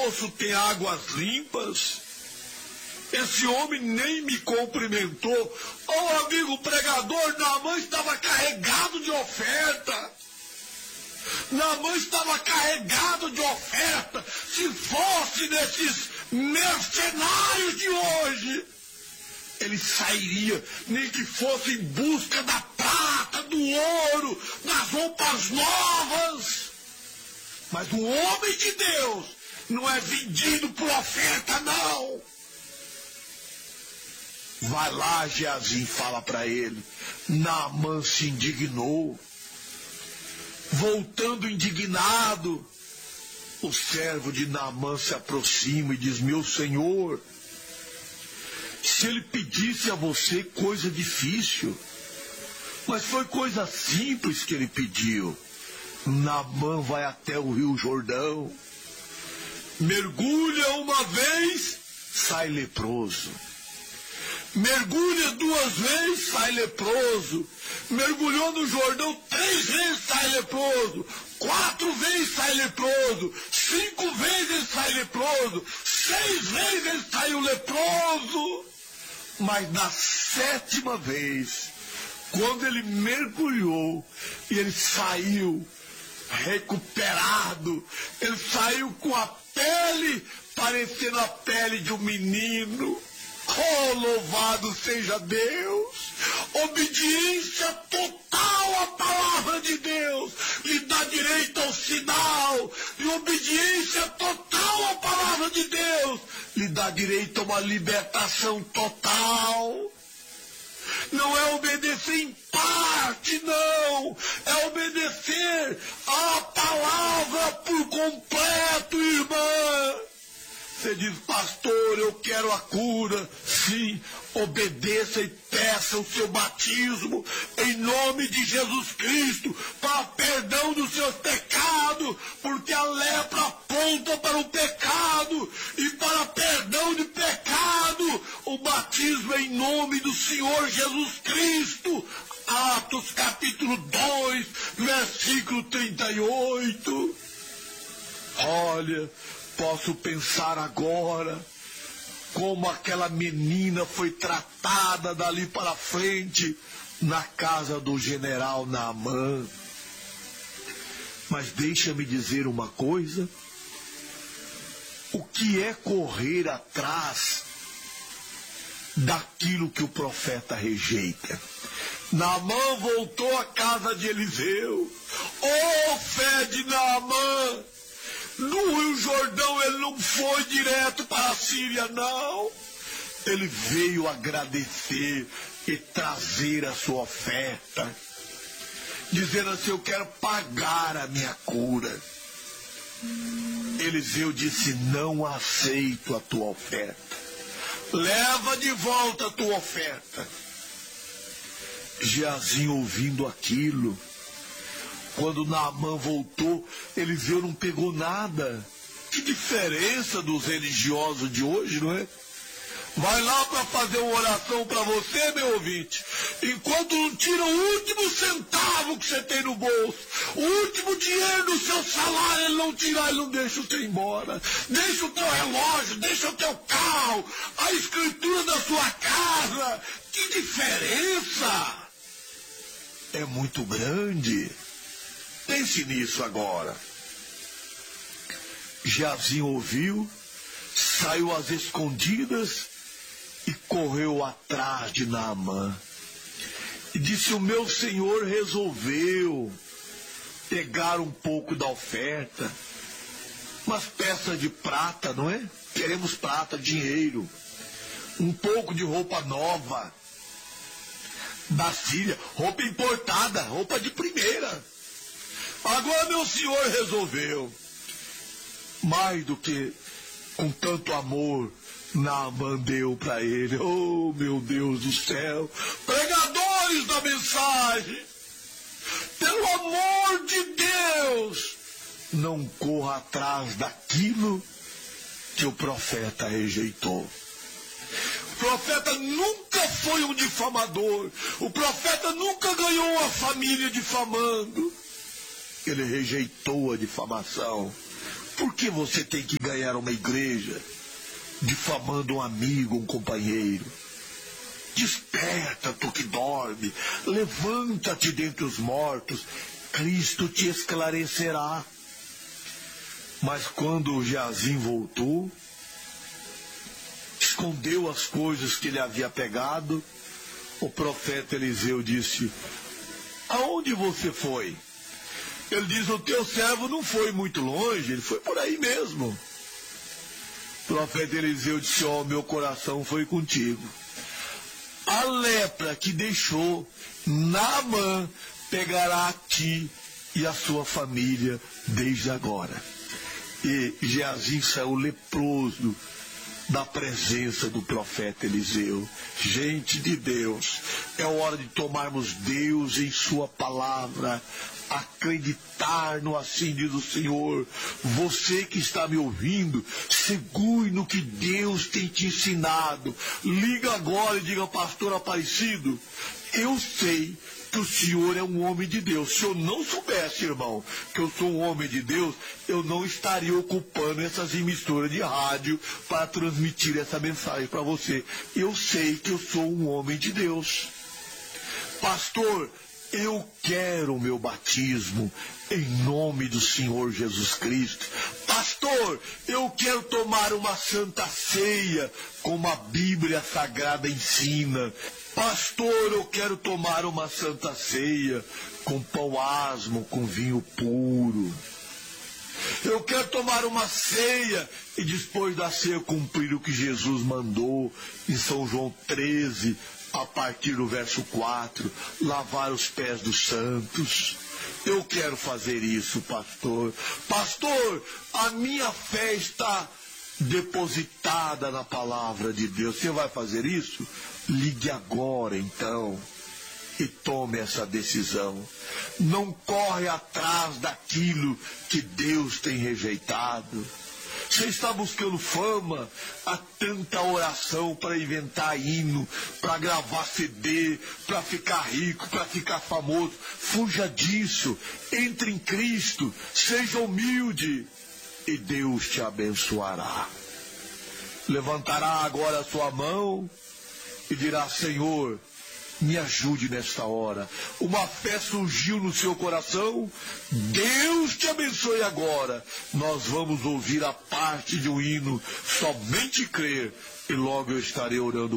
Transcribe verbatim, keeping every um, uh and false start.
poço tem águas limpas. Esse homem nem me cumprimentou. Ô amigo pregador, Naamã estava carregado de oferta. Naamã estava carregado de oferta. Se fosse desses mercenários de hoje, ele sairia, nem que fosse em busca da prata, do ouro, das roupas novas. Mas o homem de Deus não é vendido por oferta, não. Vai lá, Geazi, fala para ele. Naamã se indignou. Voltando indignado, o servo de Naamã se aproxima e diz: meu senhor, se ele pedisse a você coisa difícil, mas foi coisa simples que ele pediu. Naamã vai até o rio Jordão, mergulha uma vez, sai leproso. Mergulha duas vezes, sai leproso. Mergulhou no Jordão três vezes, sai leproso. Quatro vezes sai leproso. Cinco vezes sai leproso. Seis vezes ele saiu leproso. Mas na sétima vez, quando ele mergulhou e ele saiu recuperado, ele saiu com a pele parecendo a pele de um menino. Oh, louvado seja Deus! Obediência total à palavra de Deus lhe dá direito ao sinal. E obediência total à palavra de Deus lhe dá direito a uma libertação total. Não é obedecer em parte, não. É obedecer à palavra por completo, irmã. Você diz: pastor, eu quero a cura. Sim, obedeça e peça o seu batismo em nome de Jesus Cristo para perdão dos seus pecados, porque a lepra aponta para o pecado, e para perdão de pecado o batismo é em nome do Senhor Jesus Cristo. Atos capítulo dois, versículo trinta e oito. Olha, posso pensar agora como aquela menina foi tratada dali para frente na casa do general Naamã. Mas deixa-me dizer uma coisa: o que é correr atrás daquilo que o profeta rejeita? Naamã voltou à casa de Eliseu. Oh, fé de Naamã! No Rio Jordão ele não foi direto para a Síria, não. Ele veio agradecer e trazer a sua oferta, dizendo assim: eu quero pagar a minha cura. Eliseu disse: não aceito a tua oferta. Leva de volta a tua oferta. Geazi, ouvindo aquilo, quando Naamã voltou, Eliseu não pegou nada. Que diferença dos religiosos de hoje, não é? Vai lá para fazer uma oração para você, meu ouvinte, enquanto não tira o último centavo que você tem no bolso, o último dinheiro do seu salário, ele não tira, ele não deixa você embora. Deixa o teu relógio, deixa o teu carro, a escritura da sua casa. Que diferença! É muito grande. Pense nisso agora. Geazi ouviu, saiu às escondidas e correu atrás de Naamã. E disse: o meu senhor resolveu pegar um pouco da oferta, umas peças de prata, não é? Queremos prata, dinheiro, um pouco de roupa nova da Síria, roupa importada, roupa de primeira. Agora meu senhor resolveu, mais do que com tanto amor, Naamã deu para ele. Oh, meu Deus do céu! Pregadores da mensagem, pelo amor de Deus, não corra atrás daquilo que o profeta rejeitou. O profeta nunca foi um difamador. O profeta nunca ganhou uma família difamando. Ele rejeitou a difamação. Por que você tem que ganhar uma igreja difamando um amigo, um companheiro? Desperta, tu que dorme, levanta-te dentre os mortos, Cristo te esclarecerá. Mas quando Geazim voltou, escondeu as coisas que ele havia pegado, o profeta Eliseu disse: aonde você foi? Ele diz: o teu servo não foi muito longe, ele foi por aí mesmo. O profeta Eliseu disse: ó, oh, meu coração foi contigo. A lepra que deixou Naamã pegará a ti e a sua família desde agora. E Geazim saiu leproso da presença do profeta Eliseu. Gente de Deus, é hora de tomarmos Deus em sua palavra, acreditar no assim diz o Senhor. Você que está me ouvindo, segure no que Deus tem te ensinado. Liga agora e diga: pastor Aparecido, eu sei que o senhor é um homem de Deus. Se eu não soubesse, irmão, que eu sou um homem de Deus, eu não estaria ocupando essas emissoras de rádio para transmitir essa mensagem para você. Eu sei que eu sou um homem de Deus. Pastor, eu quero o meu batismo em nome do Senhor Jesus Cristo. Pastor, eu quero tomar uma santa ceia como a Bíblia Sagrada ensina. Pastor, eu quero tomar uma santa ceia com pão asmo, com vinho puro. Eu quero tomar uma ceia e depois da ceia cumprir o que Jesus mandou em São João treze, a partir do verso quatro, lavar os pés dos santos. Eu quero fazer isso, pastor. Pastor, a minha fé está depositada na palavra de Deus. Você vai fazer isso? Ligue agora, então, e tome essa decisão. Não corre atrás daquilo que Deus tem rejeitado. Você está buscando fama, há tanta oração para inventar hino, para gravar C D, para ficar rico, para ficar famoso. Fuja disso, entre em Cristo, seja humilde e Deus te abençoará. Levantará agora a sua mão e dirá: Senhor, me ajude nesta hora. Uma fé surgiu no seu coração. Deus te abençoe agora. Nós vamos ouvir a parte de um hino, somente crer, e logo eu estarei orando